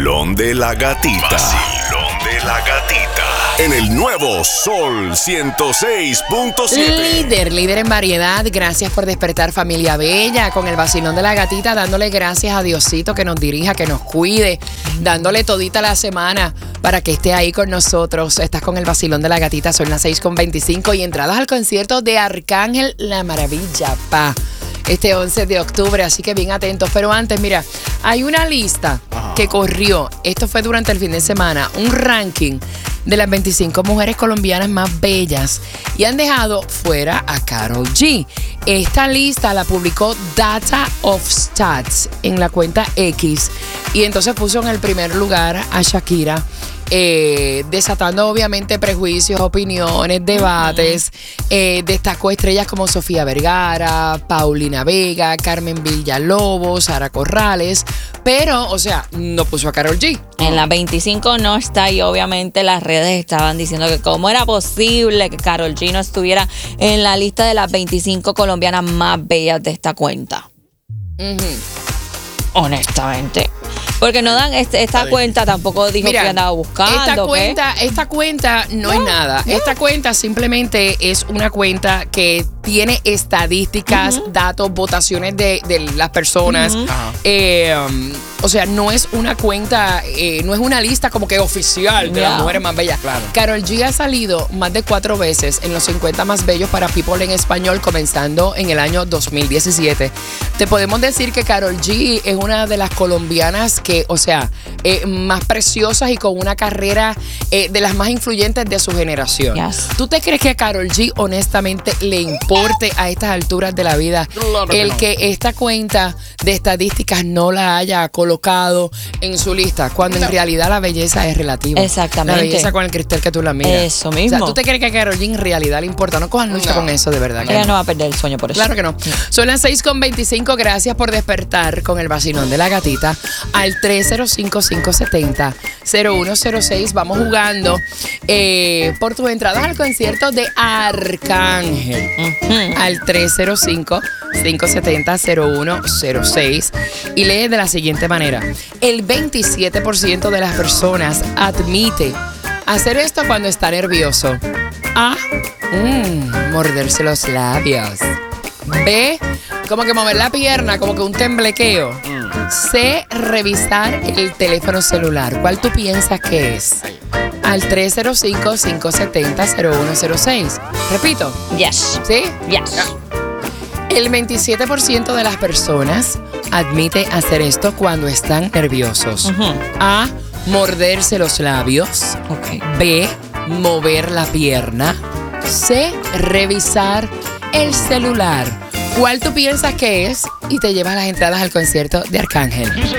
Vacilón de la gatita. Vacilón de la gatita. En el nuevo Sol 106.7. Líder en variedad. Gracias por despertar, familia bella, con el vacilón de la gatita, dándole gracias a Diosito que nos dirija, que nos cuide, dándole todita la semana para que esté ahí con nosotros. Estás con el vacilón de la gatita, son las 6:25 y entradas al concierto de Arcángel La Maravilla, este 11 de octubre, así que bien atentos. Pero antes, mira, hay una lista que corrió, esto fue durante el fin de semana, un ranking de las 25 mujeres colombianas más bellas y han dejado fuera a Karol G. Esta lista la publicó Data of Stats en la cuenta X y entonces puso en el primer lugar a Shakira, desatando obviamente prejuicios, opiniones, debates. Destacó estrellas como Sofía Vergara, Paulina Vega, Carmen Villalobos, Sara Corrales, pero, o sea, no puso a Karol G. En la 25 no está y obviamente las redes estaban diciendo que cómo era posible que Karol G no estuviera en la lista de las 25 colombianas más bellas de esta cuenta. Honestamente. Porque no dan esta cuenta, tampoco dijo que andaba buscando. Esta cuenta no es nada. Esta cuenta simplemente es una cuenta que tiene estadísticas, datos, votaciones de las personas. O sea, no es una cuenta, no es una lista como que oficial de las mujeres más bellas. Claro. Karol G ha salido más de 4 veces en los 50 más bellos para People en español, comenzando en el año 2017. Te podemos decir que Karol G es una de las colombianas que, o sea, más preciosas y con una carrera de las más influyentes de su generación. Yes. ¿Tú te crees que a Karol G honestamente le importe a estas alturas de la vida que esta cuenta de estadísticas no la haya colocado en su lista, cuando en realidad la belleza es relativa? Exactamente. La belleza con el cristal que tú la miras. Eso mismo. O sea, ¿tú te crees que a Karol G en realidad le importa? No cojan lucha con eso, de verdad. Ella no va a perder el sueño por eso. Claro que no. Son las 6:25. Gracias por despertar con el vacilón de la gatita al 305-570-0106. Vamos jugando por tus entradas al concierto de Arcángel al 305-570-0106 y lee de la siguiente manera: el 27% de las personas admite hacer esto cuando está nervioso. A. Morderse los labios. B. Como que mover la pierna, como que un temblequeo. C. Revisar el teléfono celular. ¿Cuál tú piensas que es? Al 305-570-0106. Repito. Yes. ¿Sí? Yes. El 27% de las personas admite hacer esto cuando están nerviosos. A. Morderse los labios. B. Mover la pierna. C. Revisar el celular. ¿Cuál tú piensas que es? Y te llevas las entradas al concierto de Arcángel.